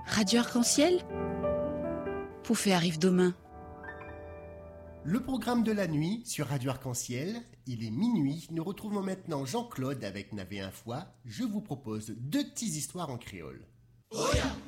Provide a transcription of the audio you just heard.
Radio Arc-en-Ciel, Poufé arrive demain. Le programme de la nuit sur Radio Arc-en-Ciel, il est minuit. Nous retrouvons maintenant Jean-Claude avec Navé un fois. Je vous propose 2 petites histoires en créole.